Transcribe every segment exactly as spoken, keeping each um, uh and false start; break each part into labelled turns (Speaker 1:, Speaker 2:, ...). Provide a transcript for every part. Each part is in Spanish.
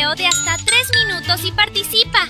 Speaker 1: video de hasta tres minutos y participa.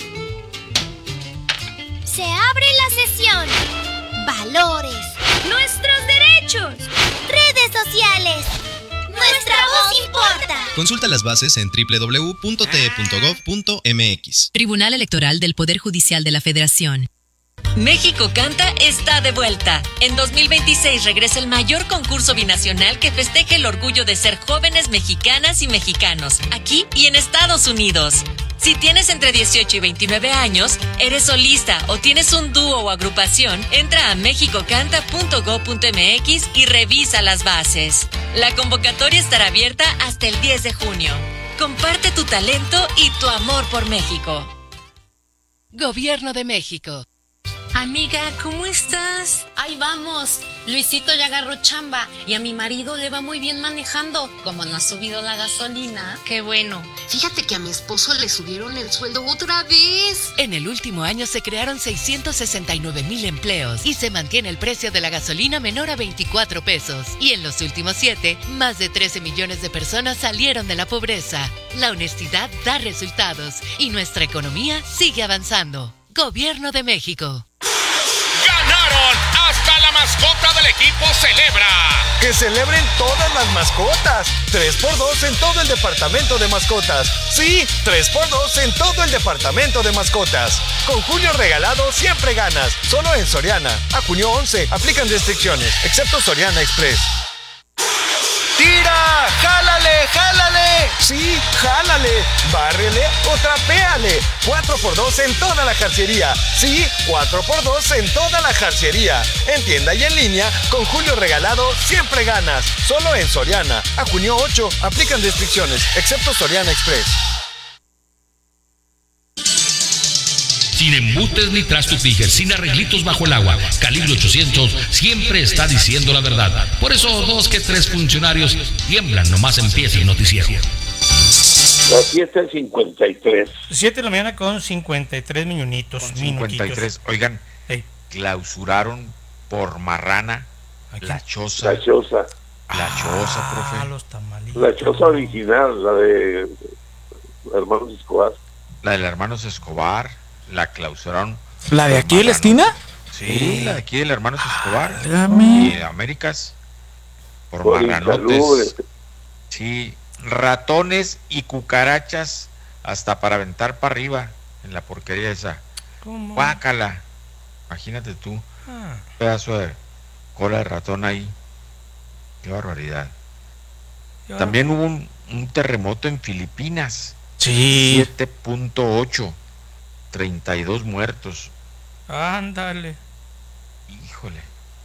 Speaker 1: Se abre la sesión. Valores. Nuestros derechos. Redes sociales. Nuestra voz importa.
Speaker 2: Consulta las bases en doble u doble u doble u punto t e punto gov punto m x.
Speaker 3: Tribunal Electoral del Poder Judicial de la Federación. México Canta está de vuelta. En dos mil veintiséis regresa el mayor concurso binacional que festeje el orgullo de ser jóvenes mexicanas y mexicanos, aquí y en Estados Unidos. Si tienes entre dieciocho y veintinueve años, eres solista o tienes un dúo o agrupación, entra a mexico canta punto gov punto m x y revisa las bases. La convocatoria estará abierta hasta el diez de junio. Comparte tu talento y tu amor por México.
Speaker 4: Gobierno de México.
Speaker 5: Amiga, ¿cómo estás?
Speaker 6: Ahí vamos. Luisito ya agarró chamba y a mi marido le va muy bien manejando. Como no ha subido la gasolina.
Speaker 5: Qué bueno.
Speaker 6: Fíjate que a mi esposo le subieron el sueldo otra vez.
Speaker 4: En el último año se crearon seiscientos sesenta y nueve mil empleos y se mantiene el precio de la gasolina menor a veinticuatro pesos. Y en los últimos siete, más de trece millones de personas salieron de la pobreza. La honestidad da resultados y nuestra economía sigue avanzando. Gobierno de México.
Speaker 7: ¡Ganaron! ¡Hasta la mascota del equipo celebra!
Speaker 8: ¡Que celebren todas las mascotas! tres por dos en todo el departamento de mascotas. Sí, tres por dos en todo el departamento de mascotas. Con junio regalado siempre ganas. Solo en Soriana. A junio once. Aplican restricciones, excepto Soriana Express. ¡Tira! ¡Jálale! ¡Jálale! Sí, jálale, bárrele o trapéale. cuatro por dos en toda la jarcería. Sí, cuatro por dos en toda la jarcería. En tienda y en línea, con julio regalado, siempre ganas. Solo en Soriana. A junio ocho, aplican restricciones, excepto Soriana Express.
Speaker 9: Sin embutes ni trastos Tiger, sin arreglitos bajo el agua. Calibre ochocientos siempre está diciendo la verdad. Por eso dos que tres funcionarios tiemblan nomás empieza el noticiero.
Speaker 10: Las siete cincuenta y tres.
Speaker 11: siete de la mañana con cincuenta y tres minutitos.
Speaker 12: Con cincuenta y tres. Oigan, hey. Clausuraron por marrana la choza.
Speaker 10: La choza.
Speaker 12: La choza, ah, profe.
Speaker 11: Los tamalitos.
Speaker 10: La choza original, la de Hermanos Escobar.
Speaker 12: La de Hermanos Escobar. La clausuraron.
Speaker 13: ¿La de aquí de la esquina?
Speaker 12: Sí, la de aquí del Hermanos Escobar.
Speaker 13: Válgame.
Speaker 12: Y de Américas. Por, por marranotes. Sí, ratones y cucarachas hasta para aventar para arriba en la porquería esa.
Speaker 11: ¿Cómo?
Speaker 12: Guácala. Imagínate tú.
Speaker 11: Ah.
Speaker 12: Un pedazo de cola de ratón ahí. Qué barbaridad. ¿Qué También hubo un, un terremoto en Filipinas.
Speaker 13: Sí.
Speaker 12: siete punto ocho. treinta y dos muertos.
Speaker 11: Ándale.
Speaker 12: Híjole.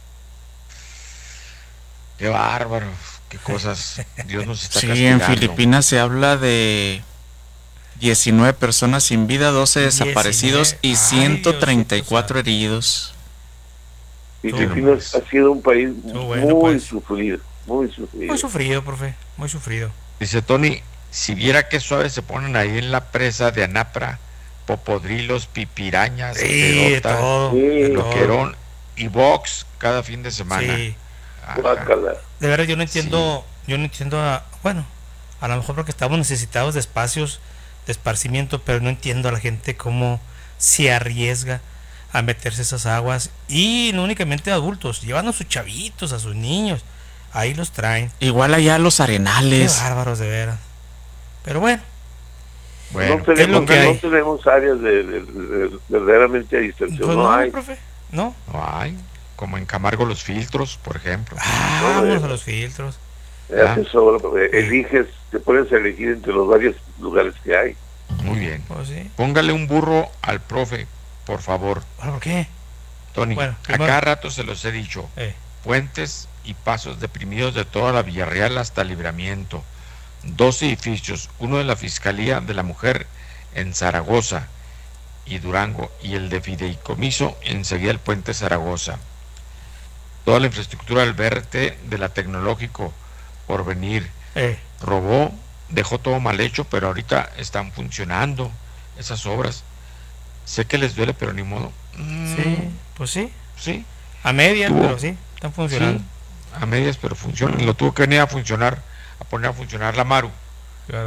Speaker 12: Qué bárbaro. Qué cosas. Dios nos está
Speaker 13: sí,
Speaker 12: castigando.
Speaker 13: En Filipinas se habla de diecinueve personas sin vida, doce desaparecidos y ciento treinta y cuatro heridos.
Speaker 10: Filipinas ha sido un país bueno, muy pues. sufrido. Muy sufrido.
Speaker 11: Muy sufrido, profe. Muy sufrido.
Speaker 12: Dice Tony, si viera qué suave se ponen ahí en la presa de Anapra. Popodrilos, pipirañas,
Speaker 11: sí, pedota, todo,
Speaker 12: sí, loquerón y box cada fin de semana.
Speaker 11: Sí. De verdad yo no entiendo, sí. yo no entiendo, a, bueno, a lo mejor porque estamos necesitados de espacios de esparcimiento, pero no entiendo a la gente cómo se arriesga a meterse esas aguas y no únicamente adultos, llevan a sus chavitos, a sus niños, ahí los traen.
Speaker 13: Igual allá los arenales.
Speaker 11: Qué bárbaros de veras. Pero bueno.
Speaker 10: Bueno, no tenemos, no tenemos áreas de, de, de, de verdaderamente a distensión.
Speaker 11: Pues
Speaker 10: no,
Speaker 11: no
Speaker 10: hay.
Speaker 11: Profe, no.
Speaker 12: No hay. Como en Camargo los filtros, por ejemplo.
Speaker 11: Ah, no, vamos a los filtros.
Speaker 10: ¿Ah? Eso, eliges, te puedes elegir entre los varios lugares que hay.
Speaker 12: Muy bien.
Speaker 11: Pues sí.
Speaker 12: Póngale un burro al profe, por favor.
Speaker 11: ¿Por qué?
Speaker 12: Tony,
Speaker 11: bueno,
Speaker 12: a cada rato se los he dicho. Eh. Puentes y pasos deprimidos de toda la Villarreal hasta Libramiento. Dos edificios, uno de la Fiscalía de la Mujer en Zaragoza y Durango y el de Fideicomiso enseguida el Puente Zaragoza. Toda la infraestructura al verte de la Tecnológico por venir.
Speaker 11: Eh.
Speaker 12: Robó, dejó todo mal hecho, pero ahorita están funcionando esas obras. Sé que les duele, pero ni modo.
Speaker 11: Mm. Sí, pues sí.
Speaker 12: Sí.
Speaker 11: A medias,
Speaker 12: tuvo,
Speaker 11: pero sí, están funcionando.
Speaker 12: Sí, a medias, pero funcionan. Lo tuvo que venir a funcionar, a poner a funcionar la Maru.